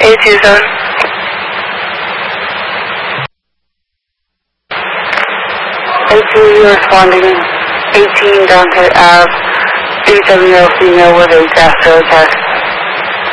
827. You're responding 18 Dante Ave, 370 female with a gas test.